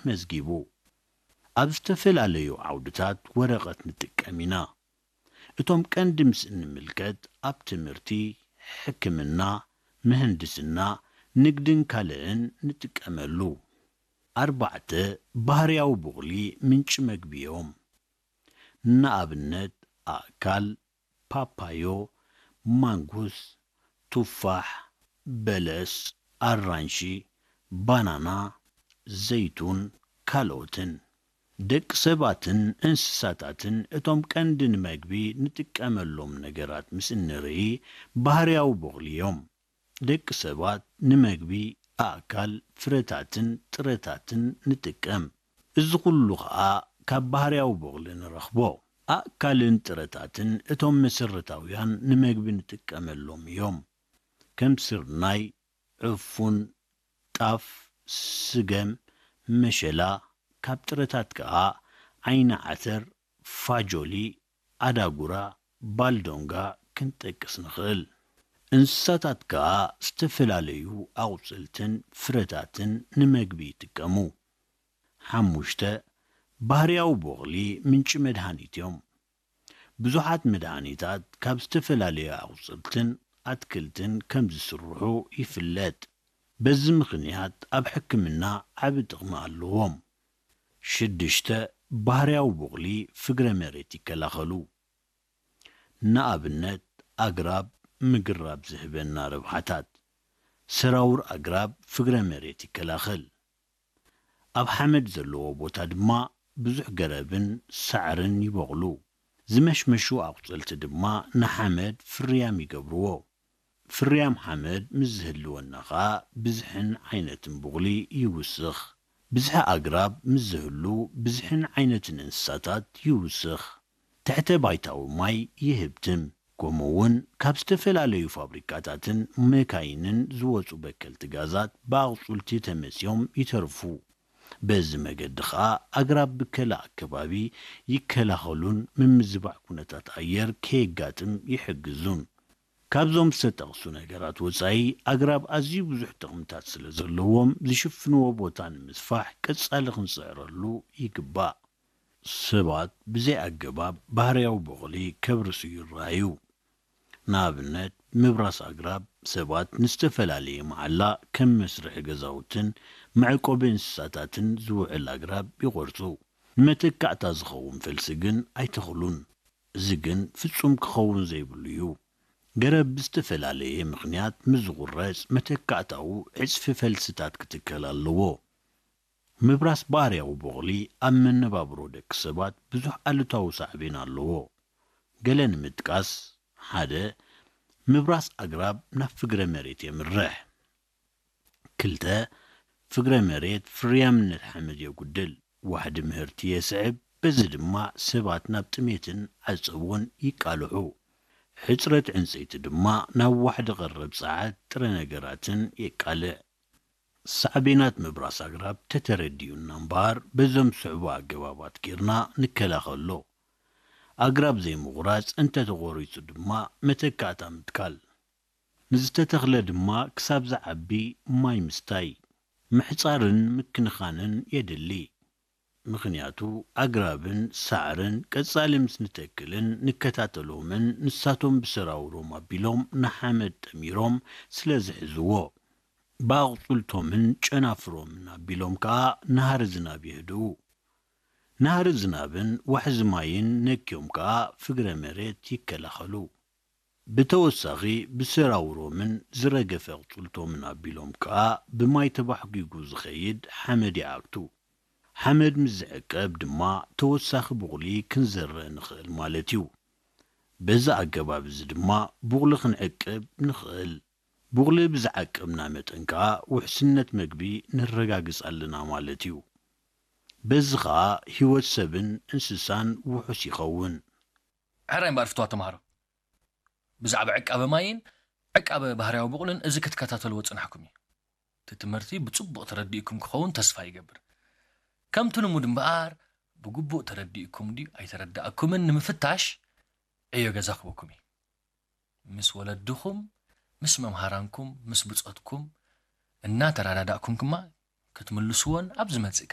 መዝጊቡ ኣብ ዝተፈላለዩ ዓውድታት ወረቐት ንጥቀም ኢና እቶም ቀንዲ ምስ እንምልከት ኣብ ትምህርቲ ሕክምና ምህንድስና ንግድን ካልእን ንጥቀመሉ 4 ባህርያዊ ቡቕሊ ምንጭ መግቢዮም ንኣብነት ኣካል ፓፓዮ ማንጉስ ቱፋሕ በለስ ኣራንሺ ባናና ዘይቱን ካልኦትን ደቂ ሰባትን እንስሳታትን እቶም ቀንዲ ንመግቢ ንጥቀመሎም ነገራት ምስ እንርኢ ባህርያዊ ቡቕሊ እዮም ደቂ ሰባት ንመግቢ ኣካል ፍረታትን ጥረታትን ንጥቀም እዚ ኩሉ ከዓ ካብ ባህርያዊ ቡቕሊ ንረኽቦ ኣካልን ጥረታትን እቶም መሰረታውያን ንመግቢ ንጥቀመሎም እዮም ከም ስርናይ ዕፉን ጣፍ ስገም መሸላ ካብ ጥረታት ከዓ ዓይኒ ዓተር ፋጆሊ ኣዳጉራ ባልዶንጋ ክንጠቅስ ንኽእል እንስሳታት ከዓ ዝተፈላለዩ ኣቁፅልትን ፍረታትን ንመግቢ ይጥቀሙ 5 ባህርያዊ ቡቕሊ ምንጭ መድሃኒት እዮም ብዙሓት መድሃኒታት ካብ ዝተፈላለዩ ኣቁፅልትን ኣትክልትን ከም ዝስርሑ ይፍለጥ በዚ ምኽንያት ኣብ ሕክምና ዓቢ ጥቕሚ ኣለዎም 6 ባህርያዊ ቡቕሊ ፍግረ መሬት ይከላኸሉ ንኣብነት ኣግራብ ምግራብ ዝህበና ረብሓታት ሰራውር ኣግራብ ፍግረ መሬት ይከላኸል ኣብ ሓመድ ዘለዎ ቦታ ድማ ብዙሕ ገረብን ሳዕርን ይበቕሉ ዝመሽመሹ ኣቁፅልቲ ድማ ንሓመድ ፍርያም ይገብርዎ ፍርያም ሓመድ ምስ ዝህልወና ከዓ ብዝሕን ዓይነትን ቡቕሊ ይውስኽ ብዝሒ ኣግራብ ምስ ዝህሉ ብዝሕን ዓይነትን እንስሳታት ይውስኽ ትሕተ ባይታዊ ማይ ይህብትም ከምኡውን ካብ ዝተፈላለዩ ፋብሪካታትን መካይንን ዝወፁ በከልቲ ጋዛት ብኣቁፅልቲ ተመሲዮም ይተርፉ በዚ መገዲ ከዓ ኣግራብ ብከላ ኣከባቢ ይከላኸሉን ምምዝባዕ ኩነታት ኣየር ከየጋጥም ይሕግዙን ካብዞም ዝተጠቕሱ ነገራት ወፃኢ ኣግራብ ኣዝዩ ብዙሕ ጥቕምታት ስለ ዘለዎም ዝሽፍንዎ ቦታ ንምስፋሕ ቀጻሊ ክንፅዕረሉ ይግባእ ሰባት ብዘይ ኣገባብ ባህርያዊ ቡቕሊ ከብርሱ ይረኣዩ ንኣብነት ምብራስ ኣግራብ ሰባት ንዝተፈላለየ መዓላ ከም መስርሒ ገዛውትን መዕቆቢ እንስሳታትን ዝውዕል ኣግራብ ይቖርፁ ንመተካዕታ ዝኸውን ፈልሲ ግን ኣይተኽሉን እዚ ግን ፍጹም ክኸውን ዘይብሉ እዩ ገረብ ብዝተፈላለየ ምኽንያት ምዝቑረፅ መተካዕታው ዕፅፊ ፈልስታት ክትከል ኣለዎ ምብራስ ባህርያዊ ቡቕሊ ኣብ መነባብሮ ደቂ ሰባት ብዙሕ ኣሉታዊ ሳዕቤን ኣለዎ ገለ ንምጥቃስ 1 ምብራስ ኣግራብ ናብ ፍግረ መሬት የምርሕ 2 ፍግረ መሬት ፍርያምነት ሓመድ የጉድል ዋሕዲ ምህርቲ የስዕብ በዚ ድማ ሰባት ናብ ጥሜትን ዓፀውን ይቃልዑ ሕፅረት ዕንፀይቲ ድማ ናብ ዋሕዲ ቀረብ ሰዓት ጥረ ነገራትን የቃልዕ ሳዕቤናት ምብራስ ኣግራብ ተተረዲዩና እምበር በዞም ስዕቡ ኣገባባት ጌርና ንከላኸሎ ኣግራብ ዘይምቑራፅ እንተተቖሪፁ ድማ መተካእታ ምትካል ንዝተተኽለ ድማ ክሳብ ዝዓቢ ማይ ምስታይ ምሕፃርን ምክንኻንን የድሊ ምኽንያቱ ኣግራብን ሳዕርን ቀጻሊ ምስ ንተክልን ንከታተሎምን ንሳቶም ብሰራውሮም ኣቢሎም ንሓመድ ጠሚሮም ስለ ዝሕዝዎ ብኣቁፅልቶምን ጨናፍሮምን ኣቢሎም ከዓ ናሃሪ ዝናብ የህድኡ ናሃሪ ዝናብን ዋሕዚ ማይን ነኪዮም ከዓ ፍግረ መሬት ይከላኸሉ ብተወሳኺ ብሰራውሮምን ዝረገፈ ኣቁፅልቶምን ኣቢሎም ከዓ ብማይ ተባሕጊጉ ዝኸይድ ሓመድ ይኣቱ ሓመድ ምስ ዝዕቀብ ድማ ተወሳኺ ቡቕሊ ክንዘርእ ንኽእል ማለት እዩ በዛ ኣገባብ እዚ ድማ ቡቕሊ ክንዕቅብ ንኽእል ቡቕሊ ብዝዓቅብና መጠን ከዓ ውሕስነት መግቢ ንረጋግፅ ኣለና ማለት እዩ በዚ ከዓ ህይወት ሰብን እንስሳን ውሑስ ይኸውን ሕራይ እምበር ፍትዋ ተምሃሮ ብዛዕባ ዕቃበ ማይን ዕቃበ ባህርያዊ ቡቕልን እዚ ክትከታተልዎ ፅናሕኩም እዩ እቲ ትምህርቲ ብፅቡቕ ተረዲእኩም ክኸውን ተስፋ ይገብር ከምቲ ልሙድ እምበኣር ብግቡእ ተረዲእኩም ድዩ ኣይተረዳእኩምን ንምፍታሽ ዕዮ ገዛ ክበኩም እዩ ምስ ወለድኹም ምስ መምሃራንኩም ምስ ብፆትኩም እናተራዳዳእኩም ድማ ክትምልስዎን ኣብ ዝመጽእ